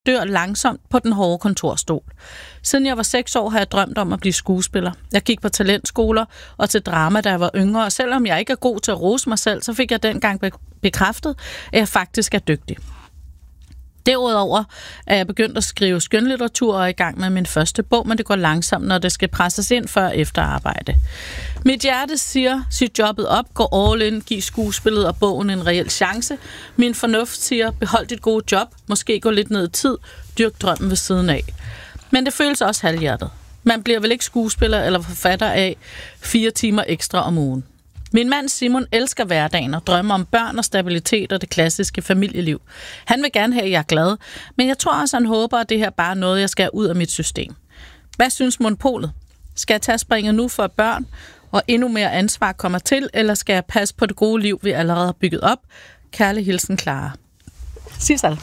dør langsomt på den hårde kontorstol. Siden jeg var 6 år, har jeg drømt om at blive skuespiller. Jeg gik på talentskoler og til drama, da jeg var yngre, og selvom jeg ikke er god til at rose mig selv, så fik jeg dengang bekræftet, at jeg faktisk er dygtig. Derudover er jeg begyndt at skrive skønlitteratur og er i gang med min første bog, men det går langsomt, når det skal presses ind før efter arbejde. Mit hjerte siger, sig jobbet op, gå all in, giv skuespillet og bogen en reel chance. Min fornuft siger, behold dit gode job, måske gå lidt ned i tid, dyrk drømmen ved siden af. Men det føles også halvhjertet. Man bliver vel ikke skuespiller eller forfatter af 4 timer ekstra om ugen. Min mand Simon elsker hverdagen og drømmer om børn og stabilitet og det klassiske familieliv. Han vil gerne have, at jeg er glad, men jeg tror også, han håber, at det her bare er noget, jeg skal ud af mit system. Hvad synes Monopolet? Skal jeg tage springet nu for børn, og endnu mere ansvar kommer til, eller skal jeg passe på det gode liv, vi allerede har bygget op? Kærlig hilsen, Clara. Sissal.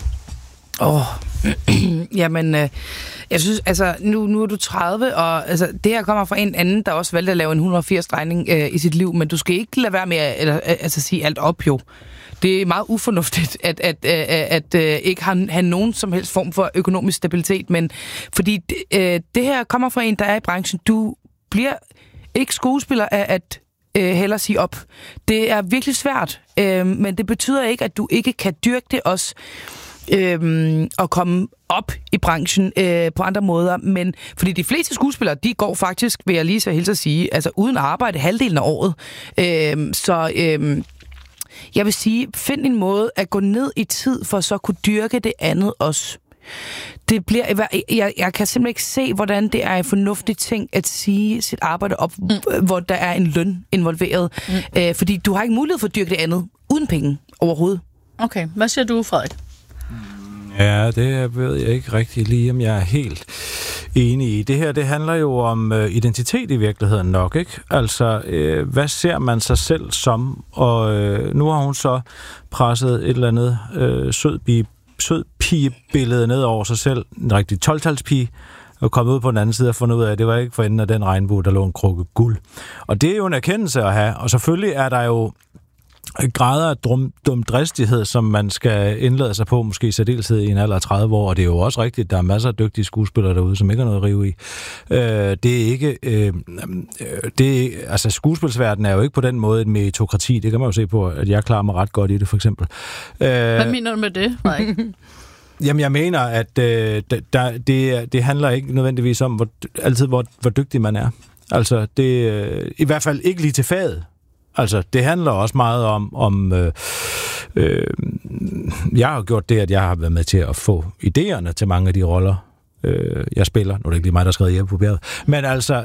Jamen, jeg synes, altså, nu er du 30, og altså, det her kommer fra en anden, der også valgte at lave en 180-drejning i sit liv, men du skal ikke lade være med at sige alt op, jo. Det er meget ufornuftigt, at ikke have nogen som helst form for økonomisk stabilitet, men fordi det her kommer fra en, der er i branchen. Du bliver ikke skuespiller af at hellere sige op. Det er virkelig svært, men det betyder ikke, at du ikke kan dyrke det også, og komme op i branchen på andre måder, men fordi de fleste skuespillere, de går faktisk, vil jeg lige så hilse at sige, altså uden arbejde halvdelen af året. Jeg vil sige, find en måde at gå ned i tid, for så at kunne dyrke det andet også. Det bliver, jeg kan simpelthen ikke se, hvordan det er en fornuftig ting at sige sit arbejde op, hvor der er en løn involveret. Fordi du har ikke mulighed for at dyrke det andet uden penge overhovedet. Okay, hvad siger du, Frederik? Ja, det ved jeg ikke rigtig lige, om jeg er helt enig i. Det her, det handler jo om identitet i virkeligheden nok, ikke? Altså, hvad ser man sig selv som? Og nu har hun så presset et eller andet sød pigebillede ned over sig selv, en rigtig 12-talspige, og kommet ud på den anden side og fundet ud af, at det var ikke for enden af den regnbue, der lå en krukke guld. Og det er jo en erkendelse at have, og selvfølgelig er der jo grader af dumdristighed, som man skal indlade sig på, måske i særdeleshed i en alder af 30 år, og det er jo også rigtigt, der er masser af dygtige skuespillere derude, som ikke har noget at rive i. Det er ikke, altså skuespilsverdenen er jo ikke på den måde et meritokrati, det kan man jo se på, at jeg klarer mig ret godt i det, for eksempel. Hvad mener du med det, Frederik? Jamen, jeg mener, at det handler ikke nødvendigvis om, hvor dygtig man er. Altså, det i hvert fald ikke lige til faget. Altså, det handler også meget om jeg har gjort det, at jeg har været med til at få idéerne til mange af de roller, jeg spiller. Nu er det ikke lige mig, der har skrevet hjemme på bjerget. Men altså,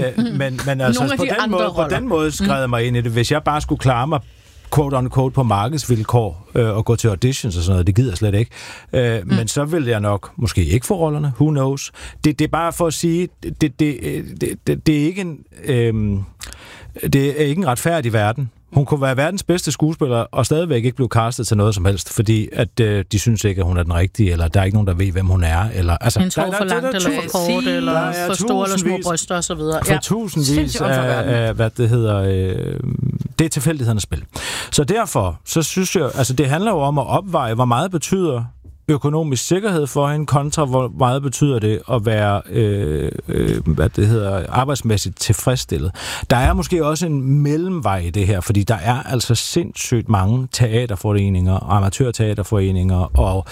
på den måde skrev jeg mig ind i det. Hvis jeg bare skulle klare mig quote-unquote på markedsvilkår og gå til auditions og sådan noget, det gider jeg slet ikke. Men så vil jeg nok måske ikke få rollerne. Who knows? Det er bare for at sige, det er ikke en... Det er ikke en retfærdig verden. Hun kunne være verdens bedste skuespiller, og stadigvæk ikke blive castet til noget som helst, fordi at de synes ikke, at hun er den rigtige, eller der er ikke nogen, der ved, hvem hun er. Eller, altså, en tror for langt, eller for kort, eller for store eller små bryster, og så videre. For tusindvis af, hvad det hedder, det er tilfældighedernes spil. Så derfor, så synes jeg, altså det handler jo om at opveje, hvor meget betyder økonomisk sikkerhed for hende, kontra hvor meget betyder det at være arbejdsmæssigt tilfredsstillet. Der er måske også en mellemvej i det her, fordi der er altså sindssygt mange teaterforeninger, amatørteaterforeninger og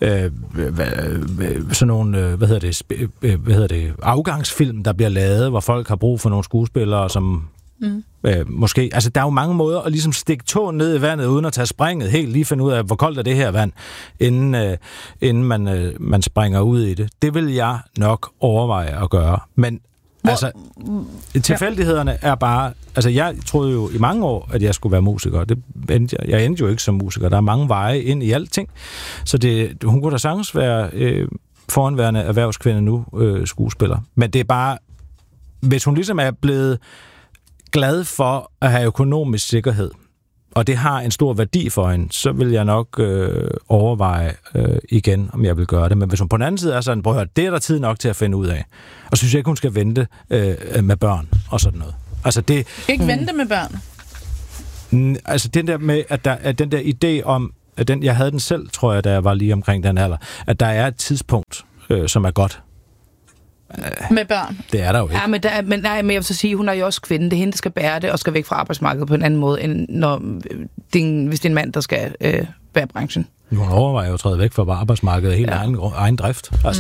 sådan nogle afgangsfilm, der bliver lavet, hvor folk har brug for nogle skuespillere, som måske, altså der er jo mange måder at ligesom stikke tåen ned i vandet, uden at tage springet helt, lige finde ud af, hvor koldt er det her vand, inden man springer ud i det. Det vil jeg nok overveje at gøre. Men altså, tilfældighederne er bare, altså jeg troede jo i mange år, at jeg skulle være musiker. Jeg endte jo ikke som musiker. Der er mange veje ind i alting. Så hun kunne da sagtens være foranværende erhvervskvinde nu, skuespiller. Men det er bare, hvis hun ligesom er blevet glad for at have økonomisk sikkerhed, og det har en stor værdi for hende, så vil jeg nok overveje igen, om jeg vil gøre det. Men hvis hun på den anden side er sådan, prøv at høre, det er der tid nok til at finde ud af. Og synes jeg ikke, hun skal vente med børn og sådan noget. Altså det... Ikke vente med børn? Altså den der med, at der er den der idé om, jeg havde den selv, tror jeg, da jeg var lige omkring den alder, at der er et tidspunkt, som er godt. Med børn? Det er der jo ikke. Ja, men jeg vil så sige, hun er jo også kvinde. Det er hende, der skal bære det, og skal væk fra arbejdsmarkedet på en anden måde, end hvis det er en mand, der skal bære branchen. Hun overvejer jo at træde væk fra arbejdsmarkedet helt egen drift. Altså,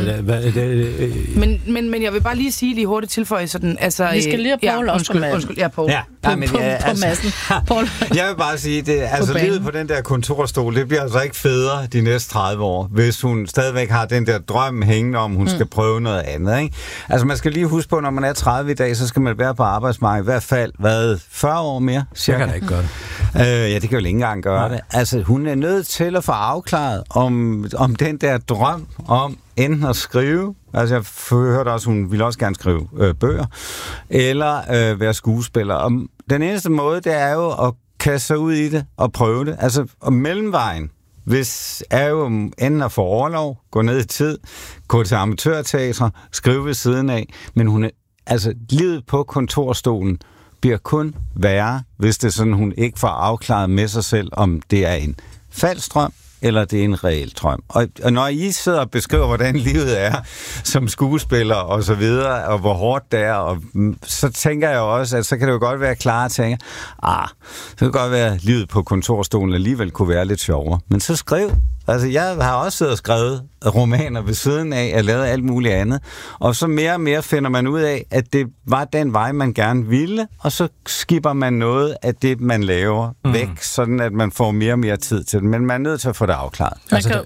Men jeg vil bare lige sige lige hurtigt tilføje sådan, altså... Vi skal lige have Poul også på undskyld, ja, Poul. Ja, på massen. Jeg vil bare sige, det, altså livet på den der kontorstol, det bliver altså ikke federe de næste 30 år, hvis hun stadigvæk har den der drøm hængende om, hun skal prøve noget andet, ikke? Altså, man skal lige huske på, når man er 30 i dag, så skal man være på arbejdsmarkedet i hvert fald, 40 år mere? Jeg kan da ikke gøre det. Ja, det kan jo ikke engang gøre det. Altså, hun er nødt til at få afklaret om den der drøm om enten at skrive, altså jeg hørte også, hun ville også gerne skrive bøger, eller være skuespiller. Og den eneste måde, det er jo at kaste sig ud i det og prøve det. Altså, og mellemvejen, er jo enten at få overlov, gå ned i tid, gå til amatørteatre, skrive ved siden af, men hun er, altså livet på kontorstolen bliver kun værre, hvis det er sådan, hun ikke får afklaret med sig selv, om det er en falsk drøm, eller det er en reel drøm. Og når I sidder og beskriver, hvordan livet er som skuespiller og så videre, og hvor hårdt det er, og så tænker jeg også, at så kan det jo godt være klar at tænke, så kan det godt være, at livet på kontorstolen alligevel kunne være lidt sjovere. Men så skriv. Altså, jeg har også siddet og skrevet romaner ved siden af, og lavet alt muligt andet. Og så mere og mere finder man ud af, at det var den vej, man gerne ville, og så skipper man noget af det, man laver væk, sådan at man får mere og mere tid til det. Men man er nødt til at få det afklaret. Altså,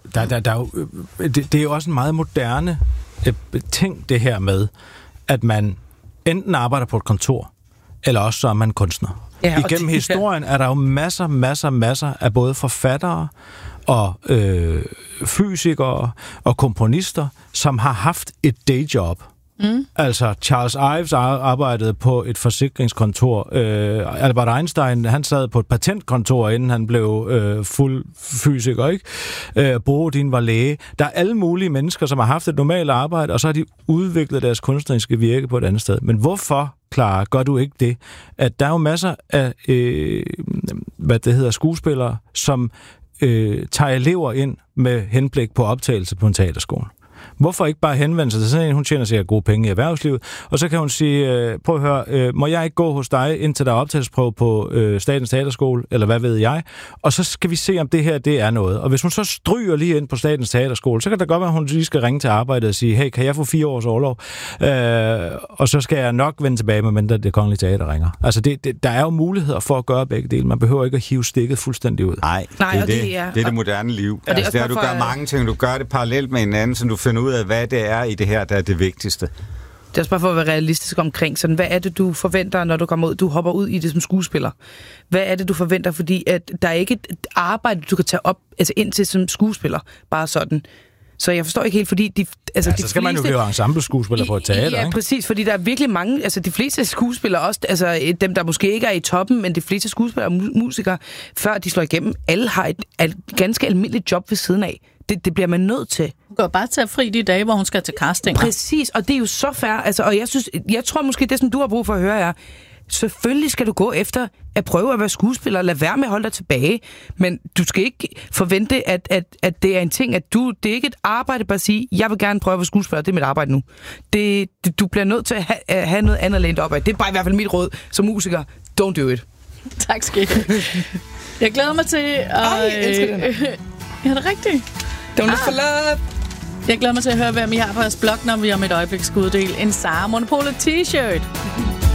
det er jo også en meget moderne ting, det her med, at man enten arbejder på et kontor, eller også så er man kunstner. Ja, igennem historien er der jo masser af både forfattere og fysikere og komponister, som har haft et dayjob. Altså, Charles Ives arbejdede på et forsikringskontor. Albert Einstein, han sad på et patentkontor, inden han blev fuld fysiker, ikke? Borodin var læge. Der er alle mulige mennesker, som har haft et normalt arbejde, og så har de udviklet deres kunstneriske virke på et andet sted. Men hvorfor, Clara, gør du ikke det? At der er jo masser af skuespillere, som tager elever ind med henblik på optagelse på en teaterskole. Hvorfor ikke bare henvende sig til sådan en, hun tjener sig gode penge i erhvervslivet, og så kan hun sige, prøv at høre, må jeg ikke gå hos dig, indtil der er optagelsesprøve på Statens Teaterskole, eller hvad ved jeg, og så skal vi se, om det her, det er noget. Og hvis hun så stryger lige ind på Statens Teaterskole, så kan det godt være, at hun lige skal ringe til arbejdet og sige, hey, kan jeg få 4 års orlov? Og så skal jeg nok vende tilbage, medmindre Det Kongelige Teater ringer. Altså, der er jo muligheder for at gøre begge dele. Man behøver ikke at hive stikket fuldstændig ud. Nej, det er det moderne liv. Ja. Altså, du gør mange ting, du gør det parallelt med hinanden, så du finder ud af, hvad det er i det her, der er det vigtigste. Det er også bare for at være realistisk omkring. Sådan, hvad er det, du forventer, når du kommer ud? Du hopper ud i det som skuespiller. Hvad er det, du forventer? Fordi at der er ikke et arbejde, du kan tage op ind til som skuespiller. Bare sådan. Så jeg forstår ikke helt, fordi de så skal man jo blive ensemble-skuespiller på et teater, ja, ikke? Præcis, fordi der er virkelig mange, altså de fleste skuespillere også, altså dem, der måske ikke er i toppen, men de fleste skuespillere og musikere, før de slår igennem, alle har et ganske almindeligt job ved siden af. Det bliver man nødt til. Hun kan jo bare tage fri de dage, hvor hun skal til casting. Præcis, og det er jo så fair. Altså, og jeg tror måske, det som du har brug for at høre er, selvfølgelig skal du gå efter at prøve at være skuespiller, lad være med at holde dig tilbage, men du skal ikke forvente, at det er en ting, at det er ikke et arbejde, bare at sige, jeg vil gerne prøve at være skuespiller, det er mit arbejde nu. Du bliver nødt til at have noget andet lænt op af. Det er bare i hvert fald mit råd som musiker. Don't do it. Tak skal I. Jeg glæder mig til at... jeg elsker den. Ja, det er rigtigt. Don't look for love. Jeg glæder mig til at høre, hvem I har på jeres blog, når vi om et øjeblik skal uddele en Sara Monopolet t-shirt.